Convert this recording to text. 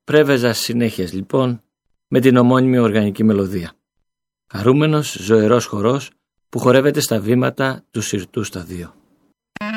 πρέβεζας συνέχειας λοιπόν με την ομώνυμη οργανική μελωδία. Χαρούμενος, ζωηρός χορός που χορεύεται στα βήματα του συρτού σταδίου.